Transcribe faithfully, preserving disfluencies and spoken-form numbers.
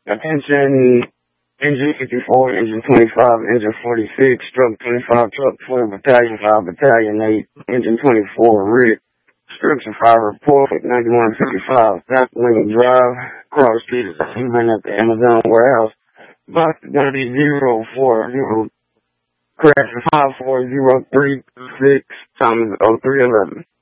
Attention, Engine fifty-four, Engine twenty-five, Engine forty-six, Struck twenty-five, Truck four, Battalion five, Battalion eight, Engine twenty-four, Rig, Structure five, report, ninety-one fifty-five, Sapling Drive, Cross Street, even at the Amazon warehouse, box thirty zero four zero, crash five four zero three six, Thomas oh three eleven.